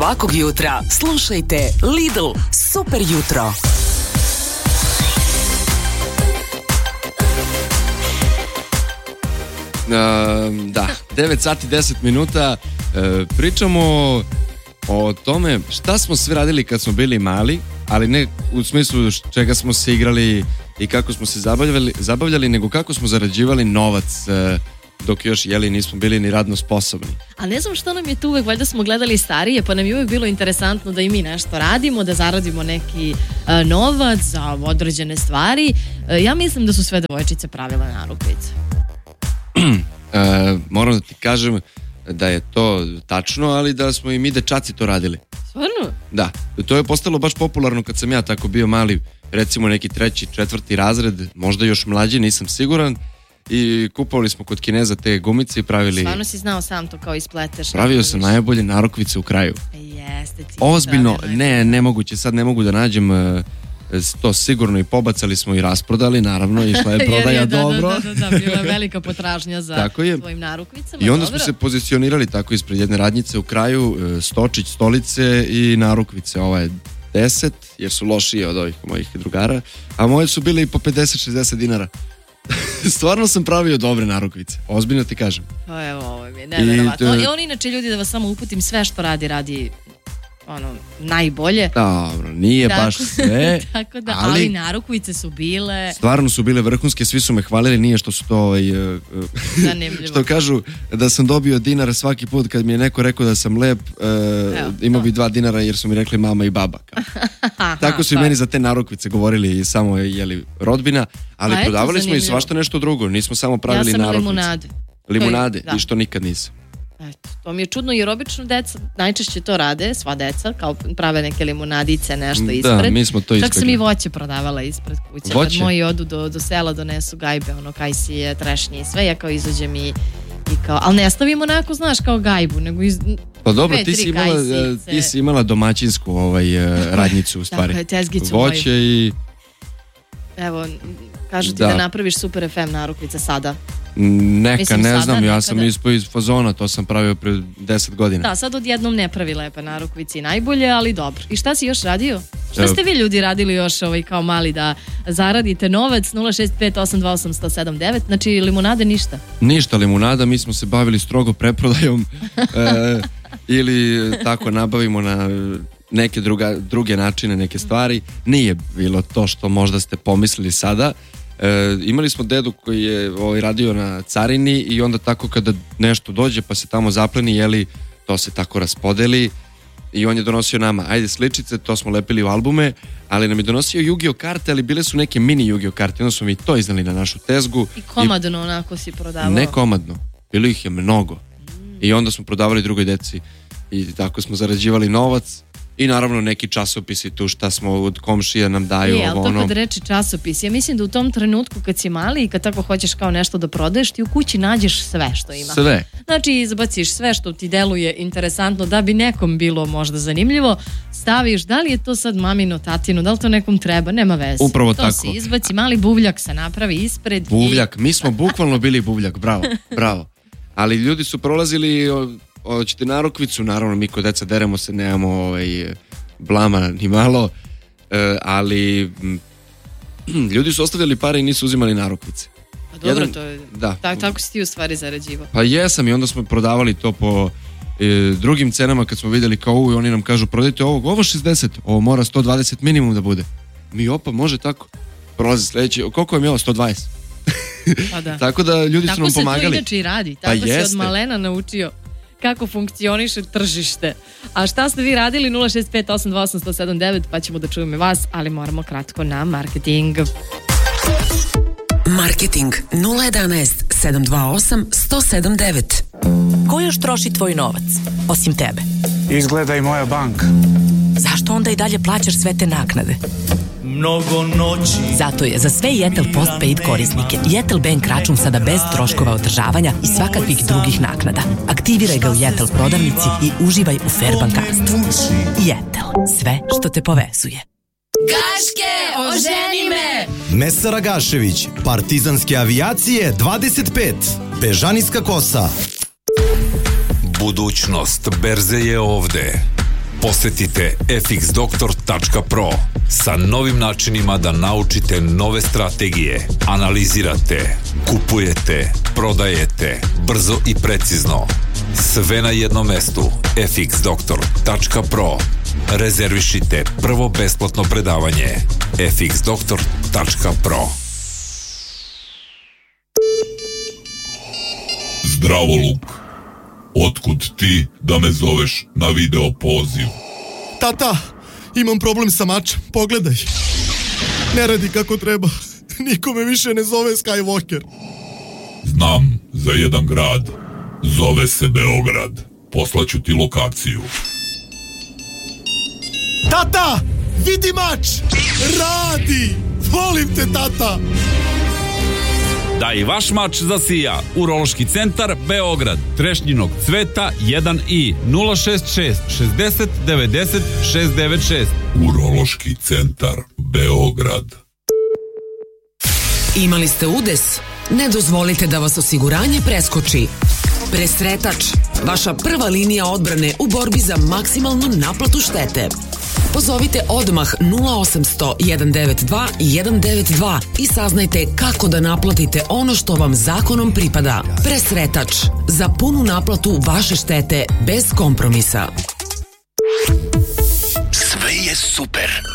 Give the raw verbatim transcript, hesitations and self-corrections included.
Svakog jutra slušajte Lidl Super jutro. Uh, da, devet sati deset minuta. uh, Pričamo o tome šta smo sve radili kad smo bili mali, ali ne u smislu čega smo se igrali i kako smo se zabavljali, zabavljali nego kako smo zarađivali novac uh, dok još jeli nismo bili ni radno sposobni. A ne znam što nam je tu uvek, valjda smo gledali starije, pa nam je uvek bilo interesantno da i mi nešto radimo, da zaradimo neki uh, novac za određene stvari. Uh, ja mislim da su sve devojčice pravile narukvice. Uh, moram da ti kažem da je to tačno, ali da smo i mi dečaci to radili. Stvarno? Da, to je postalo baš popularno kad sam ja tako bio mali, recimo neki treći, četvrti razred, možda još mlađi, nisam siguran, i kupovali smo kod Kineza te gumice i pravili... Stvarno si znao sam to kao ispleteš. Pravio sam najbolje narukvice u kraju. Jeste ti. Ozbiljno, ne, nemoguće, sad ne mogu da nađem uh, to sigurno i pobacali smo i rasprodali, naravno, išla je prodaja je, da, dobro. Da, da, da, da, bila je velika potražnja za svojim narukvicama. I onda dobro. smo se pozicionirali tako ispred jedne radnjice u kraju, stočić, stolice i narukvice. Ova je deset, jer su lošije od ovih mojih drugara, a moje su bile i po pedeset šezdeset dinara. Stvarno sam pravio dobre narukvice, ozbiljno ti kažem. Pa evo, ovo mi je nevjerovatno. I on inače, ljudi, da vas samo uputim, sve što radi, radi ono, najbolje. Dobro, nije tako, baš sve. Tako da, ali, ali narukvice su bile... Stvarno su bile vrhunske, svi su me hvalili, nije što su to ovaj, uh, zanimljivo. Što kažu da sam dobio dinar svaki put kad mi je neko rekao da sam lep, uh, Evo, imao bi dva dinara jer su mi rekli mama i baba. Tako su i meni za te narukvice govorili i samo jeli rodbina, ali prodavali smo i svašta nešto drugo, nismo samo pravili ja sam narukvice. limunade. Limunade, da. i što nikad nisam. Eto, to mi je čudno jer obično deca najčešće to rade, sva deca, kao prave neke limunadice, nešto ispred. Da, mi smo to ispred. Čak sam i voće prodavala ispred kuće. Voće? Kad moji odu do, do sela, donesu gajbe, ono, kajsije, trešnje i sve, ja kao izađem i, i kao, ali ne stavim onako, znaš, kao gajbu, nego iz... Pa dobro, ti si, imala, ti si imala domaćinsku ovaj, radnjicu u stvari. Tako je, tezgicu voće moju. I... Evo, kažu ti da, da napraviš Super F M narukvice sada. Neka, Mislim, ne znam, nekada... ja sam ispod iz fazona, to sam pravio pre deset godina. Da, sad odjednom ne pravi lepe narukvice najbolje, ali dobro. I šta si još radio? Šta ste vi ljudi radili još ovaj, kao mali da zaradite novac? Nula šest pet osam dva osam sto sedam devet, znači limunade ništa? Ništa limunada, mi smo se bavili strogo preprodajom e, ili tako nabavimo na neke druga, druge načine, neke stvari. Nije bilo to što možda ste pomislili sada. E, imali smo dedu koji je ovaj, radio na carini i onda tako kada nešto dođe pa se tamo zapleni, jeli, to se tako raspodeli i on je donosio nama, ajde sličice, to smo lepili u albume, ali nam je donosio Yu-Gi-Oh karte, ali bile su neke mini Yu-Gi-Oh karte, onda smo mi to iznali na našu tezgu. I komadno I, onako si prodavao? Ne komadno, bilo ih je mnogo. Mm. I onda smo prodavali drugoj deci i tako smo zarađivali novac. I naravno neki časopisi tu šta smo od komšija nam daju. Je, ali to kad reči časopis, ja mislim da u tom trenutku kad si mali i kad tako hoćeš kao nešto da prodaješ, ti u kući nađeš sve što ima. Sve. Znači izbaciš sve što ti deluje interesantno da bi nekom bilo možda zanimljivo, staviš, da li je to sad mamino, tatino, da li to nekom treba, nema veze. Upravo to tako. Si izbaci, mali buvljak se napravi ispred. Buvljak, i... mi smo bukvalno bili buvljak, bravo, bravo. Ali ljudi su prolazili... Hoćete narukvicu, naravno mi kod deca deremo se, nemamo ovaj, blama ni malo, e, ali m, ljudi su ostavljali pare i nisu uzimali narukvice. Pa dobro, Jedan, to je, da. tako, tako si ti u stvari zarađivao. Pa jesam i onda smo prodavali to po e, drugim cenama kad smo vidjeli kao ovo i oni nam kažu prodajte ovog, ovo šezdeset, ovo mora sto dvadeset minimum da bude. Mi opa, može tako. Prolazi sljedeći, koliko je mi ovo, sto dvadeset? Pa da. Tako da ljudi tako su nam pomagali. Tako se to inače i radi, tako pa si jeste. od malena naučio kako funkcioniše tržište. A šta ste vi radili? Nula šest pet osam dva osam sto sedam devet, pa ćemo da čujemo vas, ali moramo kratko na marketing. Marketing nula jedanaest sedam dva osam sto sedam devet. Ko još troši tvoj novac, osim tebe? Izgleda i moja banka. Zašto onda i dalje plaćaš sve te naknade? Mnogo noći. Zato je za sve Jetel Postpaid korisnike Jetel Bank račun sada bez troškova održavanja i svakakvih drugih naknada. Aktiviraj ga u Jetel prodavnici i uživaj u fair bankarstvu. Jetel, sve što te povezuje. Gaške, oženi me! Mesara Gašević, Partizanske avijacije dvadeset pet, Bežanijska kosa. Budućnost berze je ovde. Posetite f x doktor tačka pro sa novim načinima da naučite nove strategije, analizirate, kupujete, prodajete, brzo i precizno. Sve na jednom mestu. f x doktor tačka pro. Rezervišite prvo besplatno predavanje. f x doktor tačka pro. Zdravo, Luk. Otkud ti da me zoveš na video poziv? Tata, imam problem sa mačem, pogledaj. Ne radi kako treba. Niko me više ne zove Skywalker. Znam za jedan grad. Zove se Beograd. Poslaću ti lokaciju. Tata, vidi mač! Radi! Volim te, tata! Da i vaš mač zasija. Urološki centar Beograd. Trešnjinog cveta jedan i nula šest šest šezdeset devedeset šest devet šest. Urološki centar Beograd. Imali ste udes? Ne dozvolite da vas osiguranje preskoči. Presretač, vaša prva linija odbrane u borbi za maksimalnu naplatu štete. Pozovite odmah nula osamsto jedan devet dva jedan devet dva i saznajte kako da naplatite ono što vam zakonom pripada. Presretač, za punu naplatu vaše štete bez kompromisa. Sve je super.